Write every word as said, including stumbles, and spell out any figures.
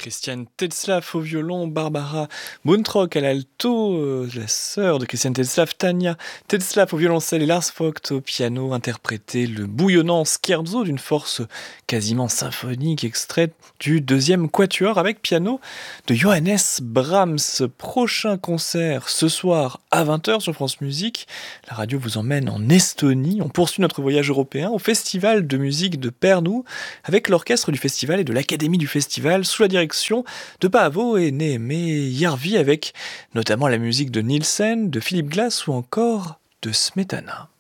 Christiane Tetzlaff au violon, Barbara Buntrock à l'alto, euh, la sœur de Christiane Tetzlaff, Tania Tetzlaff au violoncelle et Lars Vogt au piano, interprété le bouillonnant scherzo d'une force quasiment symphonique, extraite du deuxième quatuor avec piano de Johannes Brahms. Prochain concert ce soir à vingt heures sur France Musique. La radio vous emmène en Estonie. On poursuit notre voyage européen au festival de musique de Pärnu avec l'orchestre du festival et de l'académie du festival sous la direction de Paavo et Néhémé Järvi avec notamment la musique de Nielsen, de Philip Glass ou encore de Smetana.